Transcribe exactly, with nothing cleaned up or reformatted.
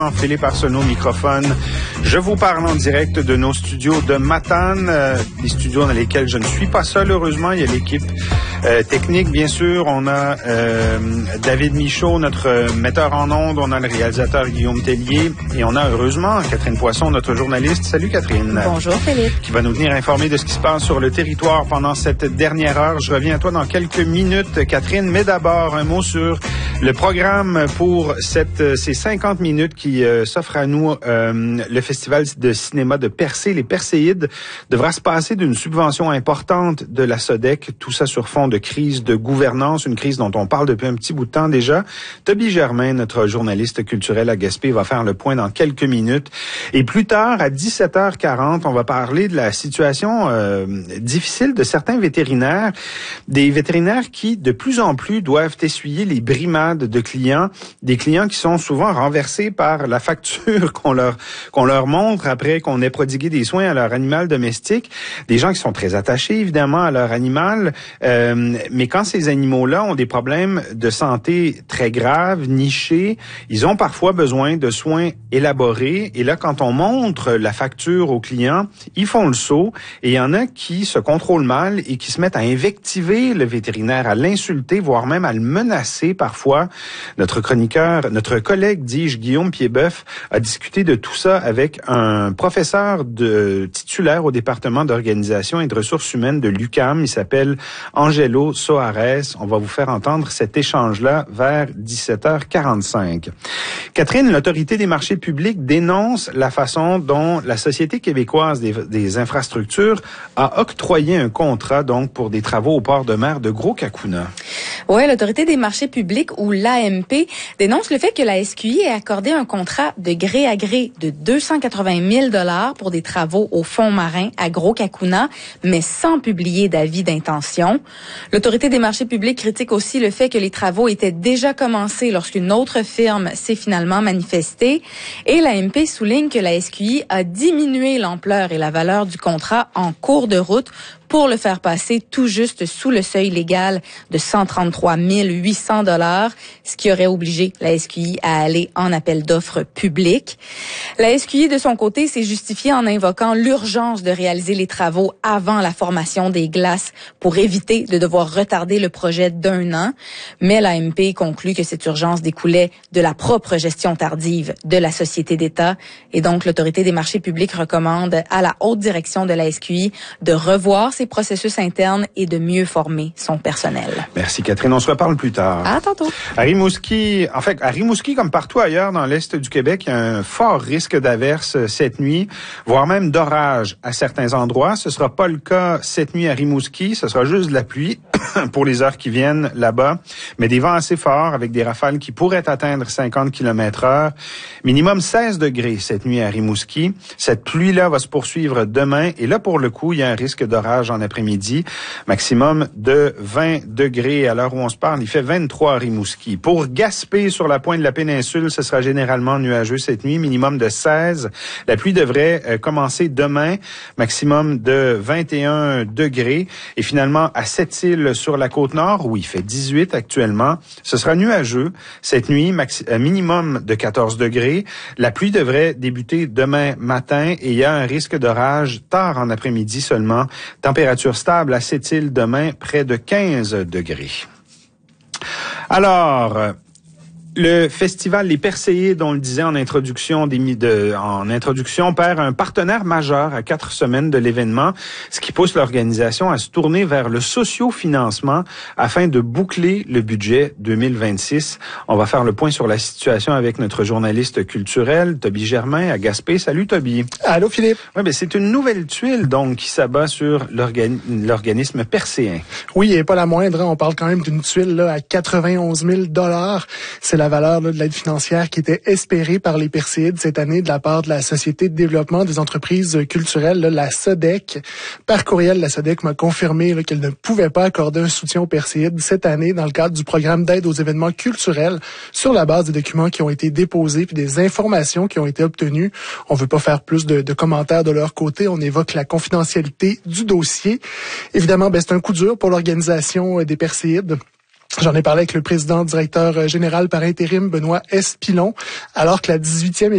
Philippe Arsenault au microphone. Je vous parle en direct de nos studios de Matane, euh, des studios dans lesquels je ne suis pas seul, heureusement. Il y a l'équipe euh, technique, bien sûr. On a euh, David Michaud, notre metteur en ondes. On a le réalisateur Guillaume Tellier. Et on a, heureusement, Catherine Poisson, notre journaliste. Salut, Catherine. Bonjour, Philippe. Qui va nous tenir informés de ce qui se passe sur le territoire pendant cette dernière heure. Je reviens à toi dans quelques minutes, Catherine. Mais d'abord, un mot sur le programme pour cette, ces cinquante minutes qui euh, s'offrent à nous. Euh, le Festival de cinéma de Percé, les Perséides, devra se passer d'une subvention importante de la SODEC. Tout ça sur fond de crise de gouvernance, une crise dont on parle depuis un petit bout de temps déjà. Toby Germain, notre journaliste culturel à Gaspé, va faire le point dans quelques minutes. Et plus tard, à dix-sept heures quarante, on va parler de la situation euh, difficile de certains vétérinaires. Des vétérinaires qui, de plus en plus, doivent essuyer les brimades de clients, des clients qui sont souvent renversés par la facture qu'on leur qu'on leur montre après qu'on ait prodigué des soins à leur animal domestique, des gens qui sont très attachés évidemment à leur animal, euh, mais quand ces animaux-là ont des problèmes de santé très graves, nichés, ils ont parfois besoin de soins élaborés, et là quand on montre la facture aux clients, ils font le saut, et il y en a qui se contrôlent mal et qui se mettent à invectiver le vétérinaire, à l'insulter, voire même à le menacer parfois. Notre chroniqueur, notre collègue, dis-je, Guillaume Piedboeuf, a discuté de tout ça avec un professeur de titulaire au département d'organisation et de ressources humaines de l'U Q A M. Il s'appelle Angelo Soares. On va vous faire entendre cet échange-là vers dix-sept heures quarante-cinq. Catherine, l'Autorité des marchés publics dénonce la façon dont la Société québécoise des, des infrastructures a octroyé un contrat donc pour des travaux au port de mer de Gros-Cacouna. Oui, l'Autorité des marchés publics, ou l'A M P, dénonce le fait que la S Q I ait accordé un contrat de gré à gré de deux cent quatre-vingt mille dollars pour des travaux au fond marin à Gros-Cacouna, mais sans publier d'avis d'intention. L'Autorité des marchés publics critique aussi le fait que les travaux étaient déjà commencés lorsqu'une autre firme s'est finalement manifestée. Et l'A M P souligne que la S Q I a diminué l'ampleur et la valeur du contrat en cours de route pour le faire passer tout juste sous le seuil légal de cent trente-trois mille huit cents dollars, ce qui aurait obligé la S Q I à aller en appel d'offres public. La S Q I, de son côté, s'est justifiée en invoquant l'urgence de réaliser les travaux avant la formation des glaces pour éviter de devoir retarder le projet d'un an. Mais l'A M P conclut que cette urgence découlait de la propre gestion tardive de la société d'État. Et donc, l'Autorité des marchés publics recommande à la haute direction de la S Q I de revoir ses processus internes et de mieux former son personnel. Merci Catherine, on se reparle plus tard. À tantôt. À Rimouski, en fait, à Rimouski, comme partout ailleurs dans l'est du Québec, il y a un fort risque d'averse cette nuit, voire même d'orage à certains endroits. Ce sera pas le cas cette nuit à Rimouski, ce sera juste de la pluie pour les heures qui viennent là-bas, mais des vents assez forts avec des rafales qui pourraient atteindre cinquante kilomètres heure. Minimum seize degrés cette nuit à Rimouski. Cette pluie-là va se poursuivre demain, et là, pour le coup, il y a un risque d'orage en après-midi. Maximum de vingt degrés à l'heure où on se parle. Il fait vingt-trois à Rimouski. Pour Gaspé, sur la pointe de la péninsule, ce sera généralement nuageux cette nuit. Minimum de seize. La pluie devrait euh, commencer demain. Maximum de vingt et un degrés. Et finalement, à Sept-Îles, sur la Côte-Nord, où il fait dix-huit actuellement, ce sera nuageux cette nuit. Maxi- euh, minimum de quatorze degrés. La pluie devrait débuter demain matin, et il y a un risque d'orage tard en après-midi seulement. Température stable à Sept-Îles demain, près de quinze degrés. Alors, le festival Les Perséides, on le disait en introduction, des, de, en introduction, perd un partenaire majeur à quatre semaines de l'événement, ce qui pousse l'organisation à se tourner vers le sociofinancement afin de boucler le budget deux mille vingt-six. On va faire le point sur la situation avec notre journaliste culturel, Toby Germain, à Gaspé. Salut Toby. Allô Philippe. Oui, ben c'est une nouvelle tuile donc qui s'abat sur l'organi- l'organisme perséen. Oui, et pas la moindre. Hein. On parle quand même d'une tuile là, à quatre-vingt-onze mille dollars. C'est la valeur là, de l'aide financière qui était espérée par les Perséides cette année de la part de la Société de développement des entreprises culturelles, là, la SODEC. Par courriel, la SODEC m'a confirmé là, qu'elle ne pouvait pas accorder un soutien aux Perséides cette année dans le cadre du programme d'aide aux événements culturels sur la base des documents qui ont été déposés puis des informations qui ont été obtenues. On veut pas faire plus de, de commentaires de leur côté. On évoque la confidentialité du dossier. Évidemment, ben, c'est un coup dur pour l'organisation des Perséides. J'en ai parlé avec le président directeur général par intérim, Benoît S. Pilon, alors que la dix-huitième